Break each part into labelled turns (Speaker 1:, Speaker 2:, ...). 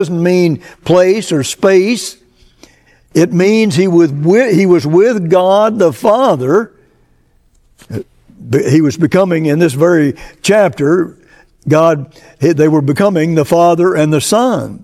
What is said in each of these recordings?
Speaker 1: doesn't mean place or space. It means he was with God the Father. He was becoming, in this very chapter, they were becoming the Father and the Son.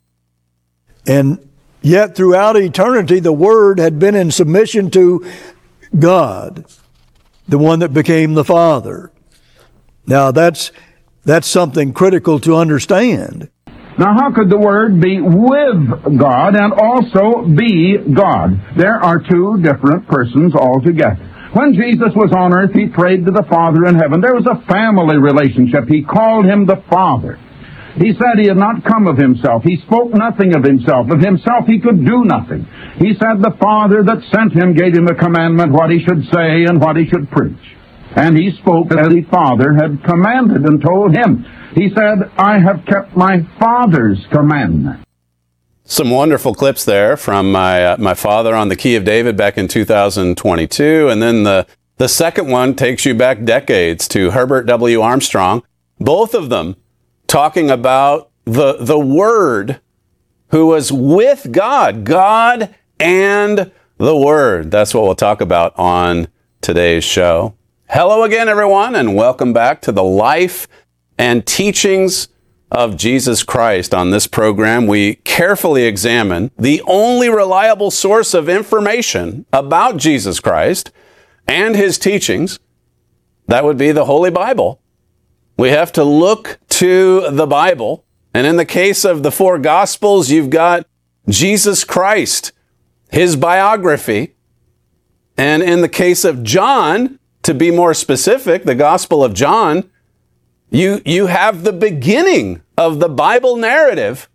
Speaker 1: And yet throughout eternity, the Word had been in submission to God, the one that became the Father. Now that's something critical to understand.
Speaker 2: Now, how could the Word be with God and also be God? There are two different persons altogether. When Jesus was on earth, he prayed to the Father in heaven. There was a family relationship. He called him the Father. He said he had not come of himself. He spoke nothing of himself. Of himself he could do nothing. He said the Father that sent him gave him a commandment what he should say and what he should preach. And he spoke as the Father had commanded and told him. He said, I have kept my Father's commandment.
Speaker 3: Some wonderful clips there from my father on the Key of David back in 2022. And then the second one takes you back decades to Herbert W. Armstrong. Both of them talking about the Word who was with God, God and the Word. That's what we'll talk about on today's show. Hello again, everyone, and welcome back to the life and teachings of Jesus Christ. On this program, we carefully examine the only reliable source of information about Jesus Christ and his teachings. That would be the Holy Bible. We have to look to the Bible. And in the case of the four Gospels, you've got Jesus Christ, his biography. And in the case of John, to be more specific, the Gospel of John, you have the beginning of the Bible narrative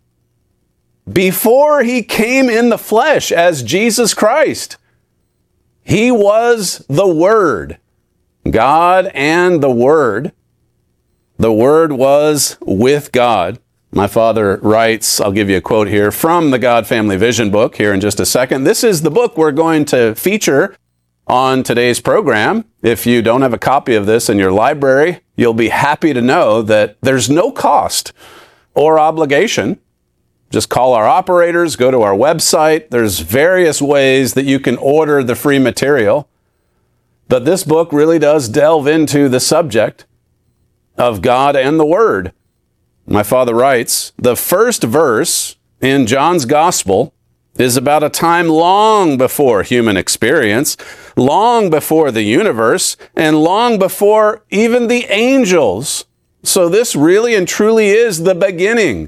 Speaker 3: before he came in the flesh as Jesus Christ. He was the Word, God and the Word. The Word was with God. My father writes, I'll give you a quote here from the God Family Vision book here in just a second. This is the book we're going to feature on today's program. If you don't have a copy of this in your library, you'll be happy to know that there's no cost or obligation. Just call our operators, go to our website. There's various ways that you can order the free material. But this book really does delve into the subject of God and the Word. My father writes, the first verse in John's Gospel is about a time long before human experience, long before the universe, and long before even the angels. So this really and truly is the beginning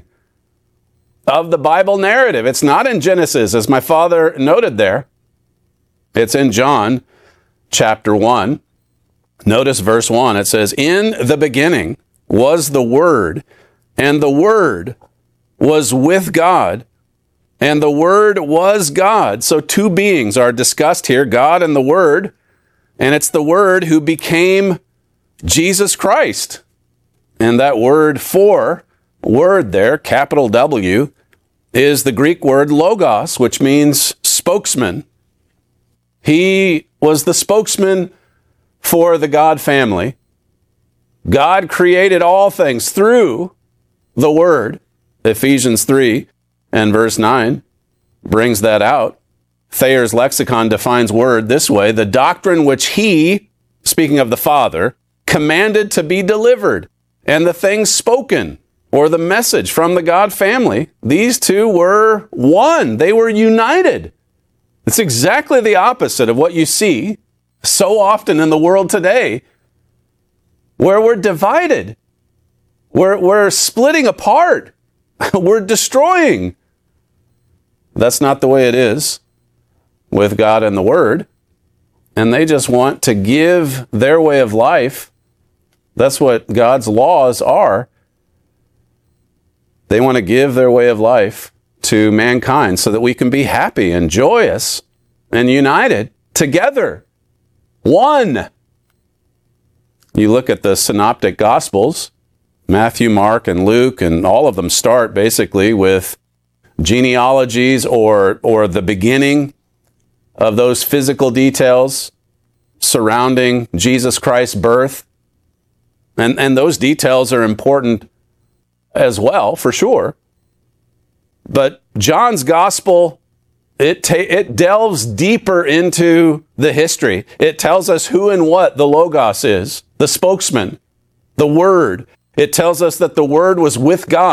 Speaker 3: of the Bible narrative. It's not in Genesis, as my father noted there. It's in John chapter 1. Notice verse 1. It says, in the beginning was the Word, and the Word was with God, and the Word was God. So two beings are discussed here, God and the Word, and it's the Word who became Jesus Christ. And that word for word there, capital W, is the Greek word logos, which means spokesman. He was the spokesman for the God family. God created all things through the Word. Ephesians 3 and verse 9 brings that out. Thayer's lexicon defines word this way: the doctrine which he, speaking of the Father, commanded to be delivered, and the things spoken, or the message from the God family, these two were one. They were united. It's exactly the opposite of what you see so often in the world today, where we're divided. We're splitting apart. We're destroying. That's not the way it is with God and the Word. And they just want to give their way of life. That's what God's laws are. They want to give their way of life to mankind so that we can be happy and joyous and united together. One. You look at the synoptic Gospels, Matthew, Mark, and Luke, and all of them start basically with genealogies or the beginning of those physical details surrounding Jesus Christ's birth. And those details are important as well, for sure. But John's gospel, it delves deeper into the history. It tells us who and what the Logos is, the spokesman, the Word. It tells us that the Word was with God.